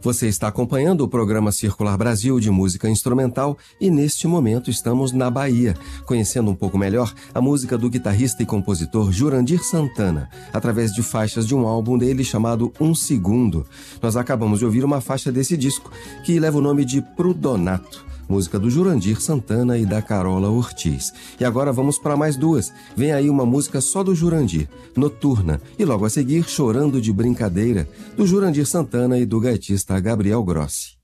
Você está acompanhando o programa Circular Brasil de música instrumental e neste momento estamos na Bahia, conhecendo um pouco melhor a música do guitarrista e compositor Jurandir Santana, através de faixas de um álbum dele chamado Um Segundo. Nós acabamos de ouvir uma faixa desse disco que leva o nome de Pro Donato, música do Jurandir Santana e da Carola Ortiz. E agora vamos para mais duas. Vem aí uma música só do Jurandir, Noturna, e logo a seguir Chorando de Brincadeira, do Jurandir Santana e do gaitista Gabriel Grossi.